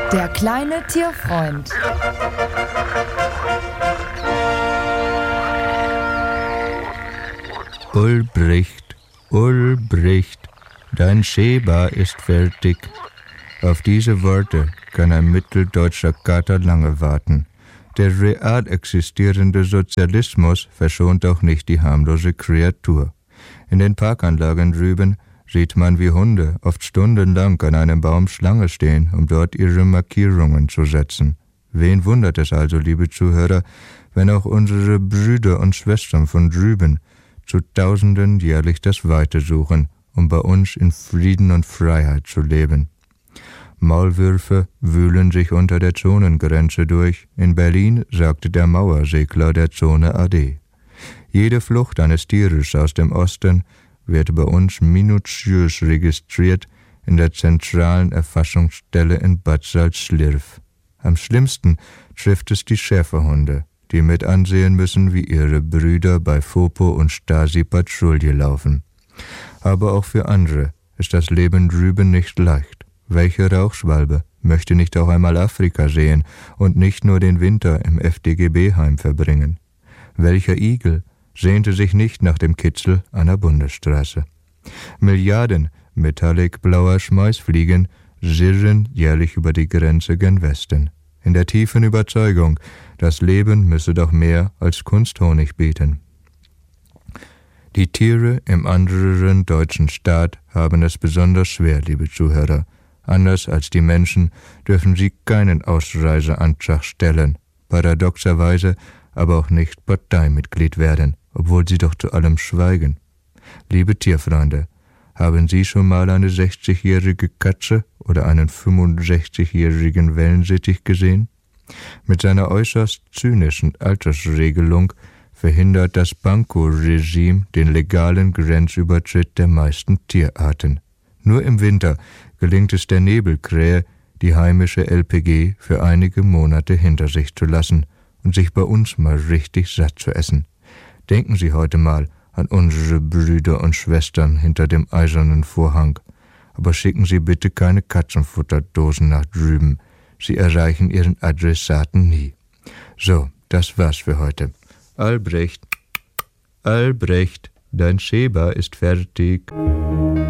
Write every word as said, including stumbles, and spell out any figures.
Der kleine Tierfreund. Ulbricht, Ulbricht, dein Schäber ist fertig. Auf diese Worte kann ein mitteldeutscher Kater lange warten. Der real existierende Sozialismus verschont auch nicht die harmlose Kreatur. In den Parkanlagen drüben sieht man, wie Hunde oft stundenlang an einem Baum Schlange stehen, um dort ihre Markierungen zu setzen. Wen wundert es also, liebe Zuhörer, wenn auch unsere Brüder und Schwestern von drüben zu Tausenden jährlich das Weite suchen, um bei uns in Frieden und Freiheit zu leben. Maulwürfe wühlen sich unter der Zonengrenze durch. In Berlin sagte der Mauersegler der Zone Ade. Jede Flucht eines Tieres aus dem Osten wird bei uns minutiös registriert in der zentralen Erfassungsstelle in Bad Salzschlirf. Am schlimmsten trifft es die Schäferhunde, die mit ansehen müssen, wie ihre Brüder bei Fopo und Stasi Patrouille laufen. Aber auch für andere ist das Leben drüben nicht leicht. Welche Rauchschwalbe möchte nicht auch einmal Afrika sehen und nicht nur den Winter im F D G B-Heim verbringen? Welcher Igel sehnte sich nicht nach dem Kitzel einer Bundesstraße? Milliarden metallic-blauer Schmeißfliegen sirren jährlich über die Grenze gen Westen, in der tiefen Überzeugung, das Leben müsse doch mehr als Kunsthonig bieten. Die Tiere im anderen deutschen Staat haben es besonders schwer, liebe Zuhörer. Anders als die Menschen dürfen sie keinen Ausreiseantrag stellen, paradoxerweise aber auch nicht Parteimitglied werden, obwohl sie doch zu allem schweigen. Liebe Tierfreunde, haben Sie schon mal eine sechzigjährige Katze oder einen fünfundsechzigjährigen Wellensittich gesehen? Mit seiner äußerst zynischen Altersregelung verhindert das Pankow-Regime den legalen Grenzübertritt der meisten Tierarten. Nur im Winter gelingt es der Nebelkrähe, die heimische L P G für einige Monate hinter sich zu lassen und sich bei uns mal richtig satt zu essen. Denken Sie heute mal an unsere Brüder und Schwestern hinter dem eisernen Vorhang. Aber schicken Sie bitte keine Katzenfutterdosen nach drüben. Sie erreichen ihren Adressaten nie. So, das war's für heute. Albrecht, Albrecht, dein Schäber ist fertig.